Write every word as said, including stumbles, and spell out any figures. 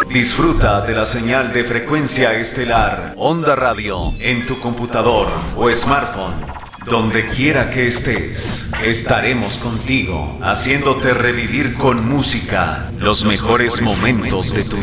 Disfruta de la señal de frecuencia estelar Onda Radio en tu computador o smartphone. Donde quiera que estés, estaremos contigo, haciéndote revivir con música los mejores momentos de tu